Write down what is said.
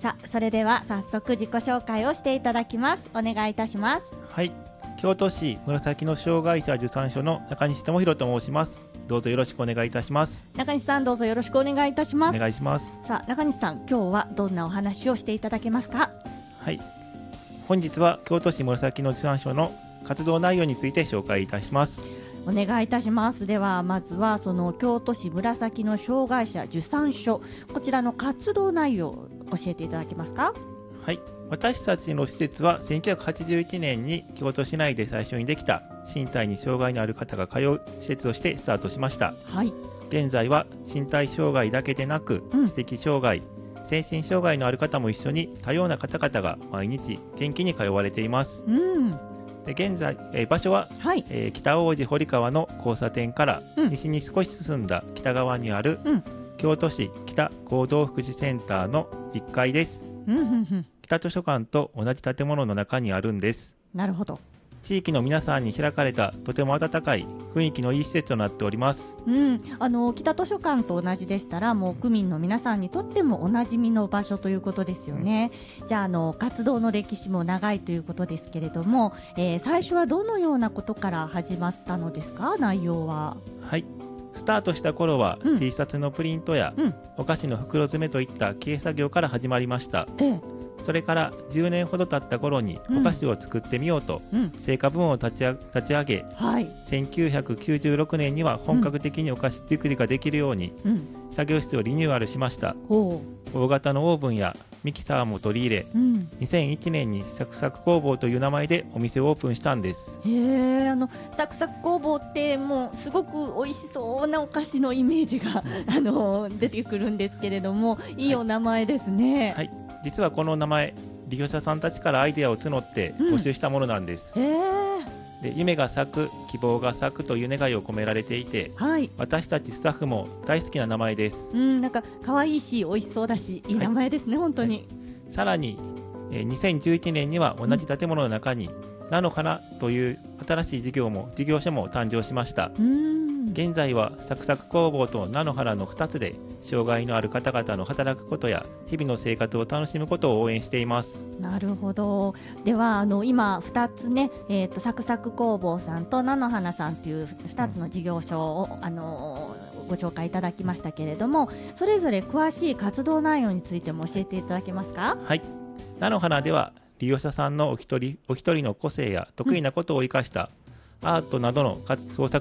さあ、それでは早速自己紹介をしていただきます。お願いいたします。 はい、京都市紫の障害者受産所の中西智弘と申します。どうぞよろしくお願いいたします。 中西さん、どうぞよろしくお願いいたします。 お願いします。 さあ、中西さん、今日はどんなお話をしていただけますか？ はい、本日は京都市紫の受産所の活動内容について紹介いたします。 お願いいたします。ではまずはその京都市紫の障害者受産所、こちらの活動内容を教えていただけますか？ はい、私たちの施設は1981年に京都市内で最初にできた身体に障害のある方が通う施設としてスタートしました。 はい。 現在は身体障害だけでなく、知的障害、精神障害のある方も一緒に多様な方々が毎日元気に通われています。で現在、場所は、北大路堀川の交差点から西に少し進んだ北側にある、京都市北合同福祉センターの1階です。北図書館と同じ建物の中にあるんです。 なるほど。 地域の皆さんに開かれたとても温かい雰囲気のいい施設となっております。 北図書館と同じでしたら、もう区民の皆さんにとってもおなじみの場所ということですよね。じゃあ、活動の歴史も長いということですけれども、最初はどのようなことから始まったのですか？内容は。 はい、スタートした頃は、T シャツのプリントや、お菓子の袋詰めといった経営作業から始まりました。それから10年ほど経った頃にお菓子を作ってみようと、製菓部門を立ち上げ、1996年には本格的にお菓子作りができるように、作業室をリニューアルしました。大型のオーブンやミキサーも取り入れ、2001年にサクサク工房という名前でお店をオープンしたんです。 サクサク工房ってもうすごく美味しそうなお菓子のイメージが出てくるんですけれども、いいお名前ですね。 はい、実はこの名前、利用者さんたちからアイデアを募って募集したものなんです。で、夢が咲く、希望が咲くという願いを込められていて、私たちスタッフも大好きな名前です。 なんか可愛いし美味しそうだし、いい名前ですね、本当に。 さらに、2011年には同じ建物の中に、菜の花という新しい事業所も誕生しました。現在はサクサク工房と菜の花の2つで、障害のある方々の働くことや日々の生活を楽しむことを応援しています。 なるほど。では今2つね、サクサク工房さんと菜の花さんという2つの事業所を、ご紹介いただきましたけれども、それぞれ詳しい活動内容についても教えていただけますか？ はい、菜の花では利用者さんのお一人の個性や得意なことを生かしたアートなどの創作